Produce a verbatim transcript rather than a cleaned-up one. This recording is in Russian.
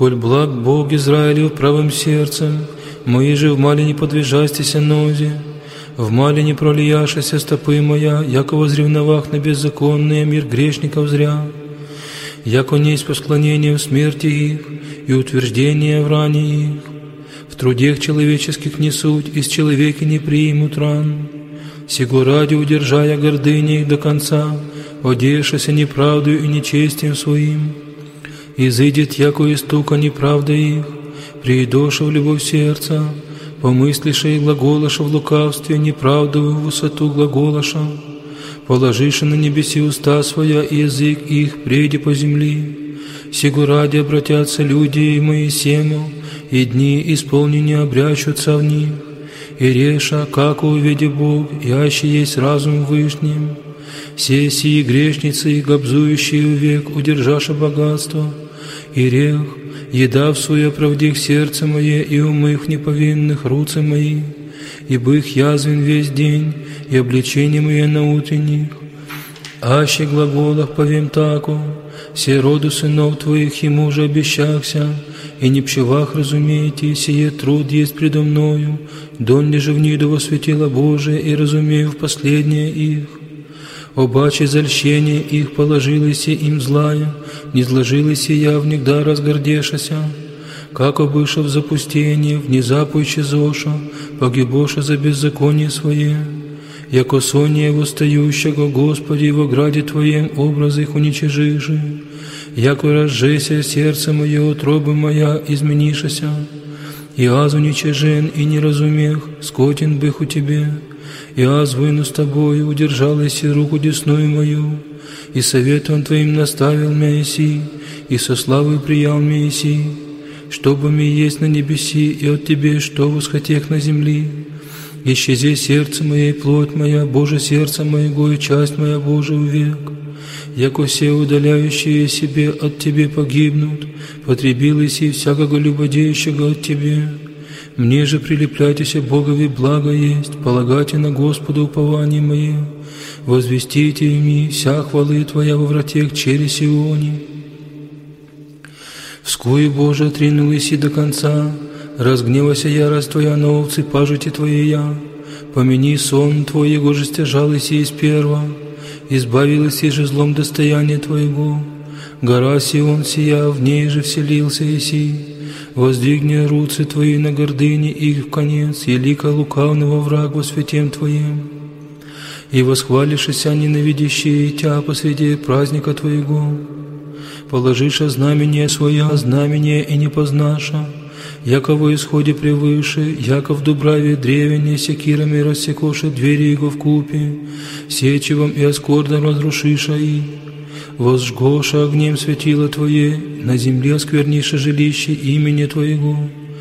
Коль благ Бог Израилев правым сердцем, мои же в мале не подвижастися нозе, в мале не пролияшася стопы моя, яко возревновах на беззаконный мир грешников зря, яко несть по склонению в смерти их и утверждение в ране их, в трудех человеческих не суть, из человека не примут ран. Сего ради, удержая гордыни их до конца, одеявшися неправдою и нечестием своим, изыдет, яко истука неправда их, приидоша в любовь сердца, помыслиша и глаголаша в лукавстве неправдовую высоту глаголаша, положиша на небеси уста своя и язык их преди по земли. Сего ради обратятся люди и мои сему, и дни исполнения обрящутся в них, и реша, как увиди Бог, яще есть разум вышним. Все сии грешницы и гобзующие век, удержаша богатство, и рех, еда в суе правдих сердце мое, и умых неповинных руцы мои, и бых язвен весь день, и обличение мое на утренних. Аще глаголах повем таку, все роду сынов твоих ему же обещахся, и не пчевах разумеете, сие труд есть предо мною, донли же в ниду во светило Божие, и разумею в последнее их. Обаче зальщение их положилось им злая, не зложилось я внегда разгордешася, как обыша в запустение, внезапуючи зоша, погибоша за беззаконие свое, яко сония восстающего Господи во граде Твоем образ их уничижиши, яко разжеся сердце мое, утроба моя изменишася, и аз уничижен и не разумех, скотен бых у Тебе, и аз войну с Тобою, удержалась и руку десную мою, и советом Твоим наставил меня иси, и со славой приял меня иси, чтобы ми есть на небеси, и от Тебе, что восхотех на земли. Исчези сердце мое и плоть моя, Боже, сердце моего и часть моя, Боже, увек. Яко все удаляющие себе от Тебе погибнут, потребилось и всякого любодеющего от Тебе. Мне же прилепляйтеся Богови благо есть, полагайте на Господа упование мое, возвестите ми вся хвалы Твоя во вратех через Сионе. Вскую, Боже, отринулась и до конца, разгневайся ярость Твоя на овцы пажити Твоя, помяни сон Твой, его же стяжалась и из перва, избавилась и же злом достояния Твоего, гора Сион сия, в ней же вселился Иси, воздвигни руцы Твои на гордыне их в конец, и лика лукавного враг во святем Твоем, и восхвалишься ненавидящие Тя посреди праздника Твоего, положиша знамение Своя, знамение и не познаша, яко во исходе превыше, яко в дубраве древене секирами рассекоша двери Его вкупе, сечевом и оскордом разрушиша и, возжгоша огнем светило Твое, на земле оскверниша жилище имени Твоего.